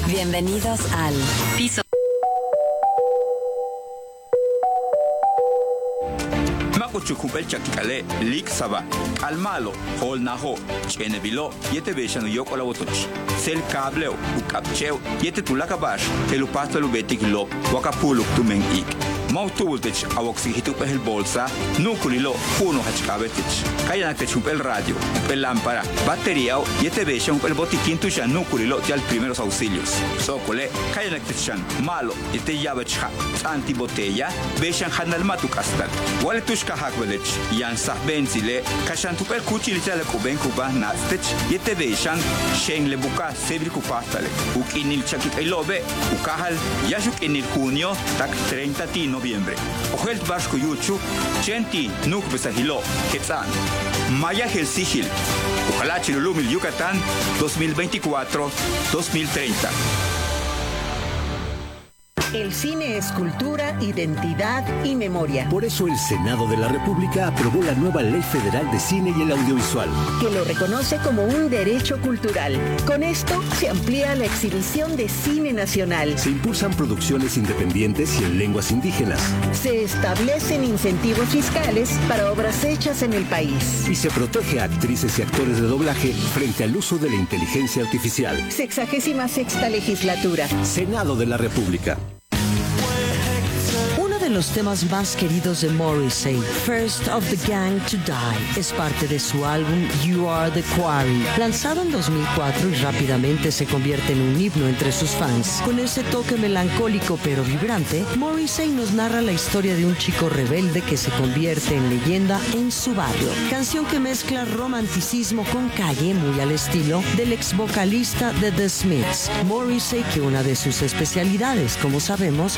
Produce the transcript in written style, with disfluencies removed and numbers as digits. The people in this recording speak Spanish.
Bienvenidos al piso. Makuchukupel chakikale, lik saba, almalo, hol naho, chenevilo, yete beshan yok ola wotoch. Sel kableo, ukapcheo, yete tulakabash, elupato lubetikilo, wakapuluk tumen ik. Mautultich awoxihitup el bolsa, nukulilo, uno hachkabetich. Kayanakte el radio, el lámpara, batería, yete beshan el botiquín tuya nukulilo al primeros auxilios. Sokole, kayanakte chan, malo, yete yabecha, antibotella, beshan hanal matukastal. Waletushka hakvelech, yan sahbenzile, kashantupel kuchilitale kuben kuba nastech, yete beshan, shen le buka, sebri kupastale, ukinil chakip elobe, ukahal, yashuk en el junio, tak 30 noviembre. Ojelt Vasco Yuchu, Chenti, Nuk Besahilo, Quetzal, Maya Helsigil, ojalá Chilulumil Yucatán, 2024-2030. El cine es cultura, identidad y memoria. Por eso el Senado de la República aprobó la nueva Ley Federal de Cine y el Audiovisual, que lo reconoce como un derecho cultural. Con esto se amplía la exhibición de cine nacional. Se impulsan producciones independientes y en lenguas indígenas. Se establecen incentivos fiscales para obras hechas en el país. Y se protege a actrices y actores de doblaje frente al uso de la inteligencia artificial. 66ª legislatura. Senado de la República. De los temas más queridos de Morrissey, First of the Gang to Die, es parte de su álbum You Are the Quarry, lanzado en 2004 y rápidamente se convierte en un himno entre sus fans. Con ese toque melancólico pero vibrante, Morrissey nos narra la historia de un chico rebelde que se convierte en leyenda en su barrio. Canción que mezcla romanticismo con calle, muy al estilo del ex vocalista de The Smiths. Morrissey, que una de sus especialidades, como sabemos,